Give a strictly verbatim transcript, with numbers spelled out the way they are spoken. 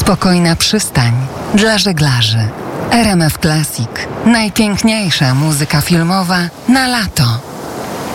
Spokojna przystań dla żeglarzy. R M F Classic. Najpiękniejsza muzyka filmowa na lato.